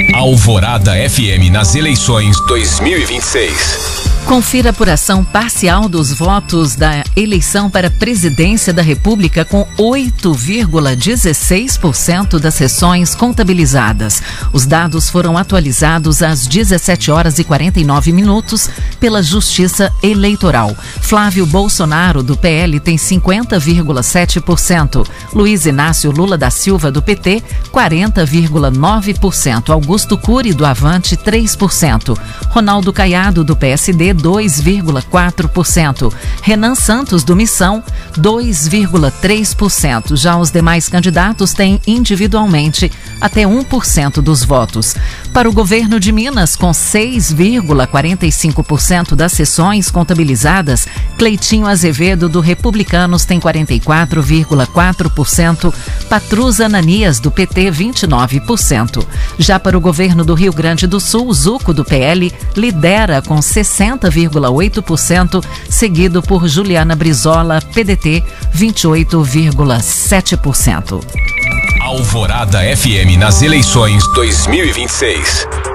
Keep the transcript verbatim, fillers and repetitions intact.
Alvorada F M nas eleições dois mil e vinte e seis. Confira a apuração parcial dos votos da eleição para a presidência da República com oito vírgula dezesseis por cento das sessões contabilizadas. Os dados foram atualizados às dezessete horas e quarenta e nove minutos pela Justiça Eleitoral. Flávio Bolsonaro, do P L, tem cinquenta vírgula sete por cento. Luiz Inácio Lula da Silva, do P T, quarenta vírgula nove por cento. Augusto Cury, do Avante, três por cento. Ronaldo Caiado, do P S D, dois vírgula quatro por cento. Renan Santos, do Missão, dois vírgula três por cento. Já os demais candidatos têm individualmente até um por cento dos votos. Para o governo de Minas, com seis vírgula quarenta e cinco por cento das sessões contabilizadas, Cleitinho Azevedo, do Republicanos, tem quarenta e quatro vírgula quatro por cento. Patrus Ananias, do P T, vinte e nove por cento. Já para o governo do Rio Grande do Sul, Zuco, do P L, lidera com sessenta vírgula oito por cento, seguido por Juliana Brizola, P D T, vinte e oito vírgula sete por cento. Alvorada F M nas eleições dois mil e vinte e seis.